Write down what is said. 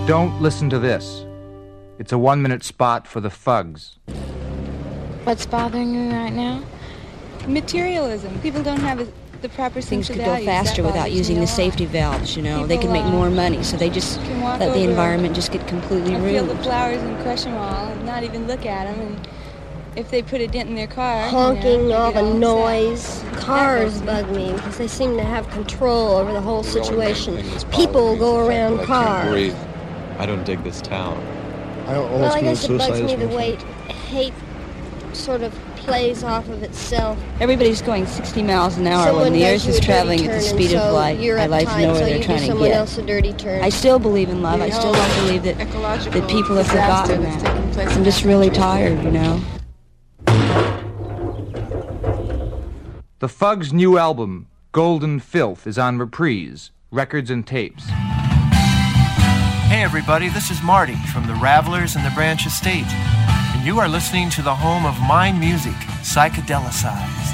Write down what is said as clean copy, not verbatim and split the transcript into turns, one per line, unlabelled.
Don't listen to this. It's a 1-minute spot for the thugs.
What's bothering you right now? Materialism. People don't have the proper
things
sense of
could go
values.
faster
That
without
bothers
using
me a
the
lot.
safety valves, you know.
People,
they can make more money, so they just
can walk
let the
over
environment just get completely
and feel the
ruined.
flowers and crush them all and not even look at them. And if they put a dent in their car,
Honking,
they
all
get
the
upset.
noise. Cars bug me because they seem to have control over the whole situation. People go around cars.
I don't dig this town.
Well, I guess it bugs me the way hate sort of plays off of itself.
Everybody's going 60 miles an hour
Someone
when the
does
earth
you
is
a dirty
traveling at
turn,
the
and
speed of
so
light.
you're
I'd like to
uptight,
know where
so
they're
you
trying
do
to
someone
get.
else a dirty turn.
I still believe in love. I still don't believe that people have forgotten that. I'm just really tired, you know.
The Thugs' new album, Golden Filth, is on Reprise, Records and Tapes.
Hey everybody, this is Marty from the Ravelers and the Branch Estate, and you are listening to the home of Mind Music, Psychedelicize.